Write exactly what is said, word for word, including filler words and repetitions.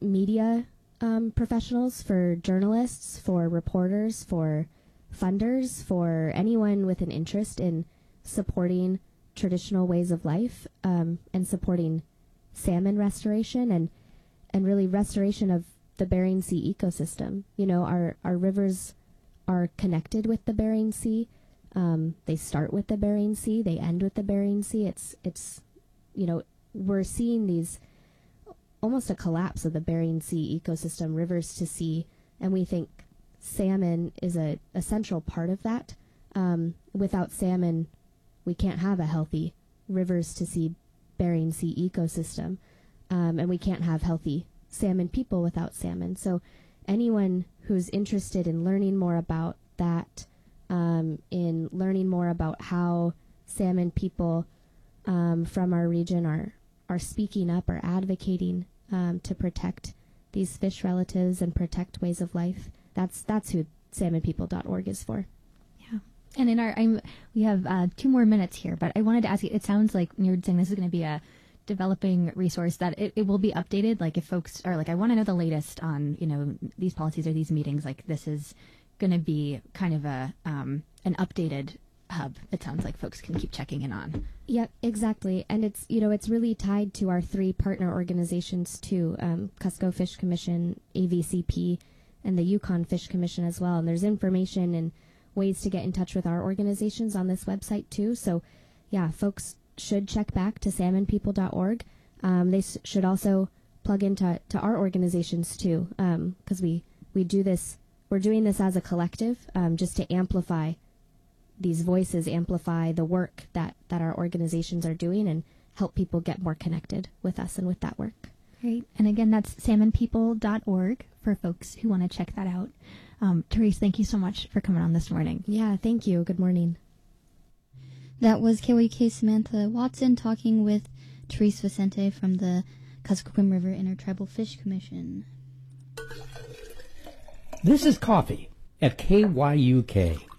media um, professionals, for journalists, for reporters, for funders, for anyone with an interest in supporting traditional ways of life um, and supporting salmon restoration and and really restoration of the Bering Sea ecosystem. You know, our, our rivers are connected with the Bering Sea. Um, they start with the Bering Sea, they end with the Bering Sea. It's, it's, you know, we're seeing these, almost a collapse of the Bering Sea ecosystem, rivers to sea, and we think salmon is a, a central part of that. Um, without salmon, we can't have a healthy rivers to sea Bering Sea ecosystem, um, and we can't have healthy salmon people without salmon. So anyone who's interested in learning more about that, um, in learning more about how salmon people um, from our region are, are speaking up or advocating um, to protect these fish relatives and protect ways of life, that's that's who salmon people dot org is for. Yeah. And in our, I'm, we have uh, two more minutes here, but I wanted to ask you, it sounds like you're saying this is going to be a developing resource that it, it will be updated. Like if folks are like, I want to know the latest on, you know, these policies or these meetings, like this is going to be kind of a, um, an updated hub. It sounds like folks can keep checking in on. Yep, exactly. And it's, you know, it's really tied to our three partner organizations too, um, Cusco Fish Commission, A V C P, and the Yukon Fish Commission as well. And there's information and ways to get in touch with our organizations on this website too. So yeah, folks should check back to salmon people dot org. Um, they s- should also plug into to our organizations too, because um, we, we do this, we're doing this as a collective um, just to amplify these voices, amplify the work that, that our organizations are doing and help people get more connected with us and with that work. Great. And again, that's salmon people dot org for folks who want to check that out. Um, Therese, thank you so much for coming on this morning. Yeah, thank you. Good morning. That was K Y K Samantha Watson talking with Therese Vicente from the Kuskokwim River Intertribal Fish Commission. This is Coffee at K Y U K.